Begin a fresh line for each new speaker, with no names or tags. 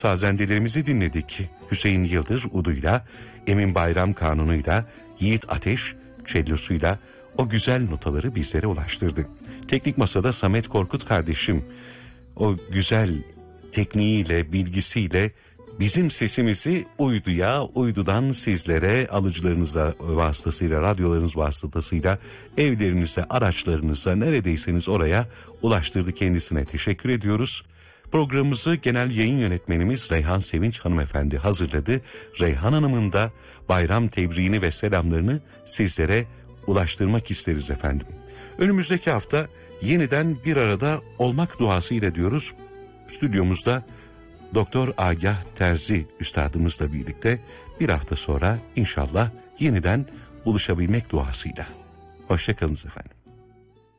Sazendelerimizi dinledik. Hüseyin Yıldır uduyla, Emin Bayram kanunuyla, Yiğit Ateş çellosuyla o güzel notaları bizlere ulaştırdı. Teknik masada Samet Korkut kardeşim o güzel tekniğiyle, bilgisiyle bizim sesimizi uyduya, uydudan sizlere, alıcılarınıza vasıtasıyla, radyolarınız vasıtasıyla, evlerinize, araçlarınıza, neredeyseniz oraya ulaştırdı, kendisine teşekkür ediyoruz. Programımızı genel yayın yönetmenimiz Reyhan Sevinç hanımefendi hazırladı. Reyhan Hanım'ın da bayram tebriğini ve selamlarını sizlere ulaştırmak isteriz efendim. Önümüzdeki hafta yeniden bir arada olmak duasıyla diyoruz. Stüdyomuzda Doktor Agah Terzi üstadımızla birlikte bir hafta sonra inşallah yeniden buluşabilmek duasıyla. Hoşça kalınız efendim.